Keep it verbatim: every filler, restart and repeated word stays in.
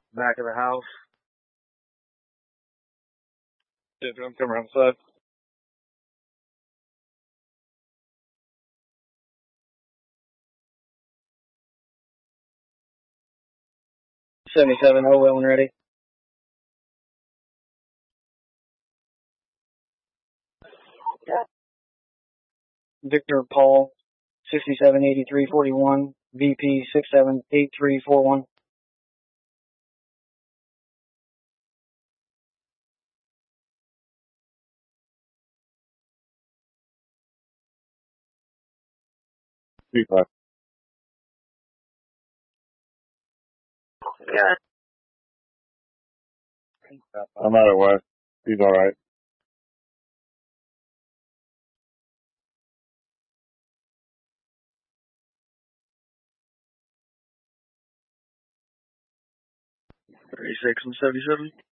Back of the house. Yeah, I'm coming around the side. seventy-seven, oh, well and ready. Yeah. Victor Paul, sixty-seven eighty-three forty-one, V P six seven eight three four one. Three five. Yeah. I'm out of West. He's all right. thirty-six and seventy-seven.